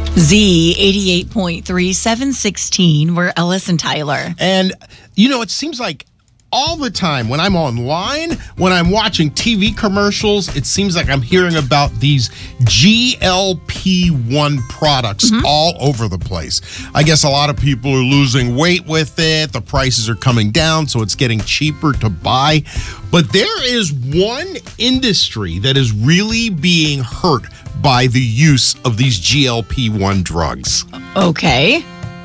Z88.3, 716. We're Ellis and Tyler. And, it seems like all the time when I'm online, when I'm watching TV commercials, it seems like I'm hearing about these GLP-1 products all over the place. I guess a lot of people are losing weight with it. The prices are coming down, so it's getting cheaper to buy. But there is one industry that is really being hurt by the use of these GLP-1 drugs. Okay.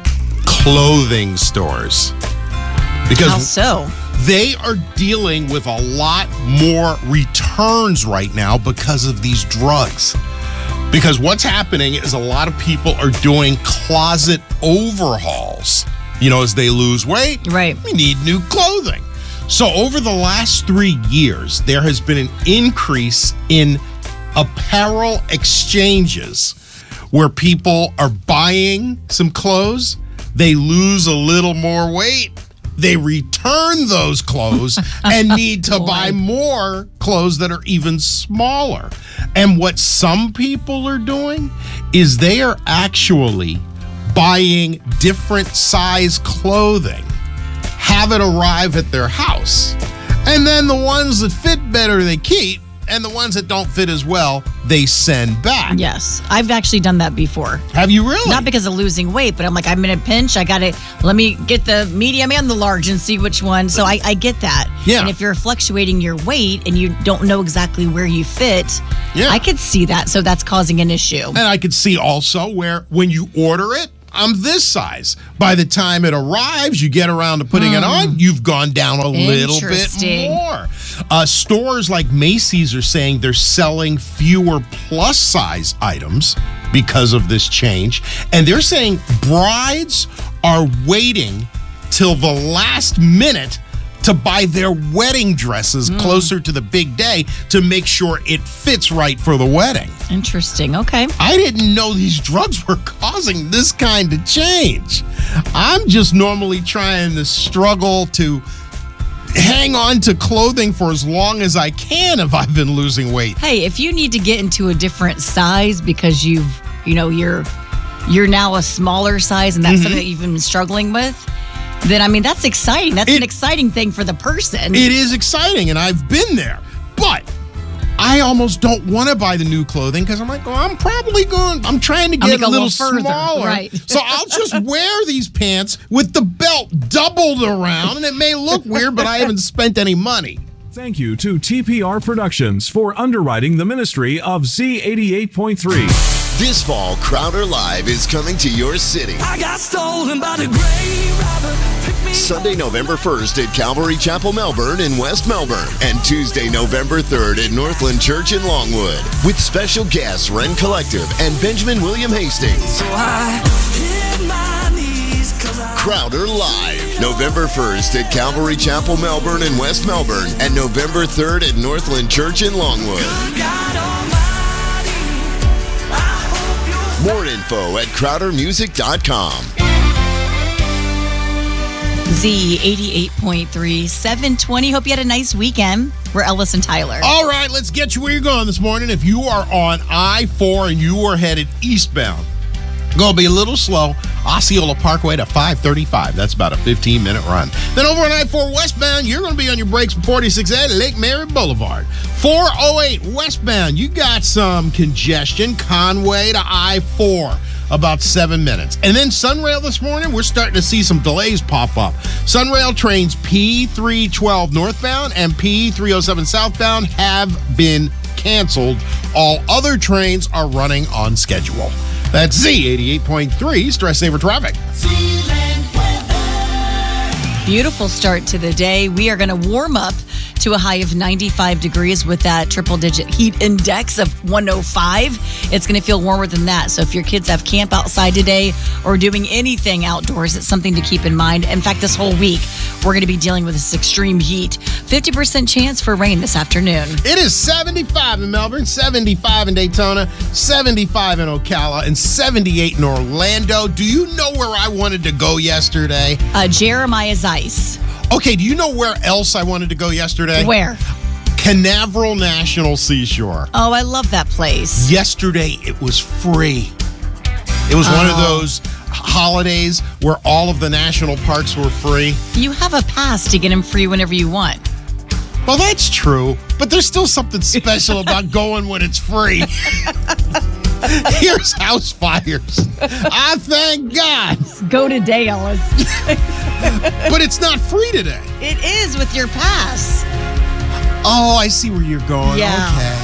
Clothing stores. Because how so? They are dealing with a lot more returns right now because of these drugs. Because what's happening is a lot of people are doing closet overhauls. As they lose weight, right? We need new clothing. So over the last 3 years, there has been an increase in apparel exchanges where people are buying some clothes, they lose a little more weight, they return those clothes and need to buy more clothes that are even smaller. And what some people are doing is they are actually buying different size clothing, have it arrive at their house, and then the ones that fit better they keep, and the ones that don't fit as well, they send back. Yes. I've actually done that before. Have you really? Not because of losing weight, but I'm like, I'm in a pinch. Let me get the medium and the large and see which one. So I get that. Yeah. And if you're fluctuating your weight and you don't know exactly where you fit, I could see that. So that's causing an issue. And I could see also where when you order it, I'm this size. By the time it arrives, you get around to putting it on, you've gone down a little bit more. Stores like Macy's are saying they're selling fewer plus size items because of this change. And they're saying brides are waiting till the last minute to buy their wedding dresses closer to the big day to make sure it fits right for the wedding. Interesting. Okay. I didn't know these drugs were causing this kind of change. I'm just normally trying to struggle to hang on to clothing for as long as I can if I've been losing weight. Hey, if you need to get into a different size because you're now a smaller size and that's something that you've been struggling with, then, that's exciting. That's an exciting thing for the person. It is exciting, and I've been there. But I almost don't want to buy the new clothing because I'm like, I'm trying to get a little smaller. Right. So I'll just wear these pants with the belt doubled around, and it may look weird, but I haven't spent any money. Thank you to TPR Productions for underwriting the ministry of Z88.3. This fall, Crowder Live is coming to your city. I got stolen by the grave robber. Sunday, November 1st at Calvary Chapel, Melbourne in West Melbourne. And Tuesday, November 3rd at Northland Church in Longwood. With special guests Ren Collective and Benjamin William Hastings. So I hit my knees 'cause Crowder Live. November 1st at Calvary Chapel, Melbourne in West Melbourne. And November 3rd at Northland Church in Longwood. More info at crowdermusic.com. Z88.3, 720. Hope you had a nice weekend. We're Ellis and Tyler. All right, let's get you where you're going this morning. If you are on I-4 and you are headed eastbound, going to be a little slow. Osceola Parkway to 535. That's about a 15-minute run. Then over on I-4 westbound, you're going to be on your brakes from 46A to Lake Mary Boulevard. 408 westbound, you got some congestion. Conway to I-4, about 7 minutes. And then Sunrail this morning, we're starting to see some delays pop up. Sunrail trains P312 northbound and P307 southbound have been canceled. All other trains are running on schedule. That's Z88.3 Stress Saver Traffic. Beautiful start to the day. We are going to warm up to a high of 95 degrees with that triple-digit heat index of 105. It's going to feel warmer than that. So if your kids have camp outside today or doing anything outdoors, it's something to keep in mind. In fact, this whole week, we're going to be dealing with this extreme heat. 50% chance for rain this afternoon. It is 75 in Melbourne, 75 in Daytona, 75 in Ocala, and 78 in Orlando. Do you know where I wanted to go yesterday? Jeremiah's Ice. Okay, do you know where else I wanted to go yesterday? Where? Canaveral National Seashore. Oh, I love that place. Yesterday, it was free. It was one of those holidays where all of the national parks were free. You have a pass to get them free whenever you want. Well, that's true, but there's still something special about going when it's free. Here's house fires. I thank God. Go today, Ellis. But it's not free today. It is with your pass. Oh, I see where you're going. Yeah. Okay.